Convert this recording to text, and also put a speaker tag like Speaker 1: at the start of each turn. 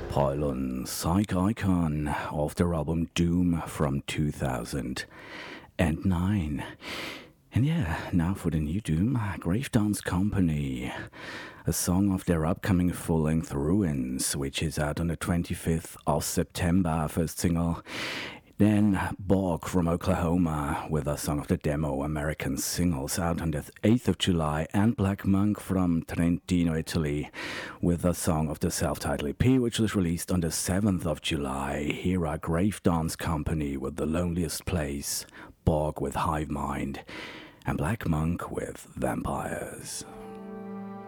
Speaker 1: Pylon Psych Icon off their album Doom from 2009. And yeah, now for the new Doom, Grave Dance Company, a song of their upcoming full-length Ruins, which is out on the 25th of September, first single. Then Bog from Oklahoma with a song of the demo, American Singles, out on the 8th of July, and Black Monk from Trentino, Italy, with a song of the self-titled EP, which was released on the 7th of July. Here are Grave Dance Company with The Loneliest Place, Bog with Hive Mind, and Black Monk with Vampires.